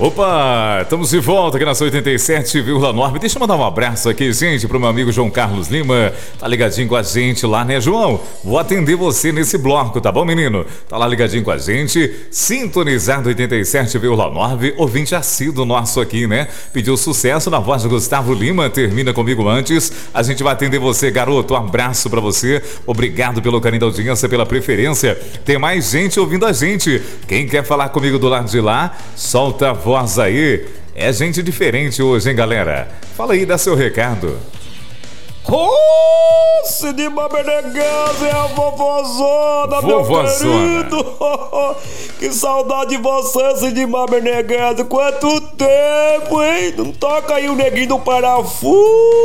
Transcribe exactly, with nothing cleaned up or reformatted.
Opa, estamos de volta aqui na sua oitenta e sete vírgula nove. Deixa eu mandar um abraço aqui, gente, pro meu amigo João Carlos Lima. Tá ligadinho com a gente lá, né, João? Vou atender você nesse bloco, tá bom, menino? Tá lá ligadinho com a gente, sintonizado oitenta e sete vírgula nove, ouvinte assíduo nosso aqui, né? Pediu sucesso na voz de Gustavo Lima, termina comigo antes. A gente vai atender você, garoto. Um abraço pra você. Obrigado pelo carinho da audiência, pela preferência. Tem mais gente ouvindo a gente. Quem quer falar comigo do lado de lá, solta a voz aí. É gente diferente hoje, hein, galera? Fala aí, dá seu recado. Ô, Sidmar Meneghel, é a vovozona, Vovozona. meu querido. Que saudade de você, Sidmar Meneghel. Quanto tempo, hein? Não toca aí o neguinho do parafuso.